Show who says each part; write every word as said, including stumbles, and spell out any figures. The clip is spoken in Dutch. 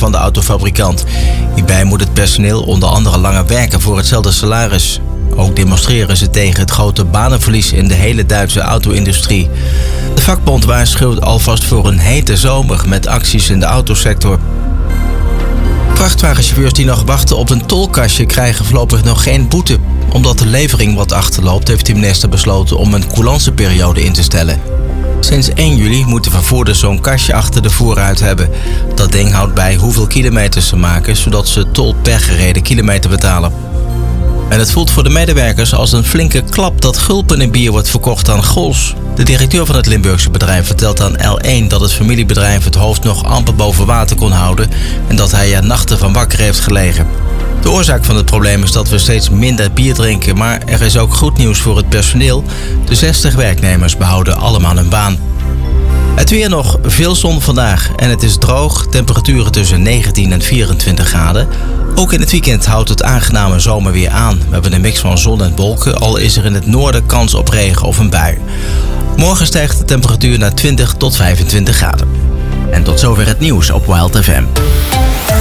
Speaker 1: van de autofabrikant. Hierbij moet het personeel onder andere langer werken voor hetzelfde salaris. Ook demonstreren ze tegen het grote banenverlies in de hele Duitse auto-industrie. De vakbond waarschuwt alvast voor een hete zomer met acties in de autosector. Vrachtwagenchauffeurs die nog wachten op een tolkastje krijgen voorlopig nog geen boete. Omdat de levering wat achterloopt, heeft de minister besloten om een coulanceperiode in te stellen. Sinds één juli moeten vervoerders zo'n kastje achter de voorruit hebben. Dat ding houdt bij hoeveel kilometers ze maken, zodat ze tol per gereden kilometer betalen. En het voelt voor de medewerkers als een flinke klap dat gulpen in bier wordt verkocht aan Gols. De directeur van het Limburgse bedrijf vertelt aan L één dat het familiebedrijf het hoofd nog amper boven water kon houden en dat hij er nachten van wakker heeft gelegen. De oorzaak van het probleem is dat we steeds minder bier drinken, maar er is ook goed nieuws voor het personeel. De zestig werknemers behouden allemaal hun baan. Het weer nog, veel zon vandaag en het is droog, temperaturen tussen negentien en vierentwintig graden. Ook in het weekend houdt het aangename zomerweer aan. We hebben een mix van zon en wolken, al is er in het noorden kans op regen of een bui. Morgen stijgt de temperatuur naar twintig tot vijfentwintig graden. En tot zover het nieuws op Wild F M.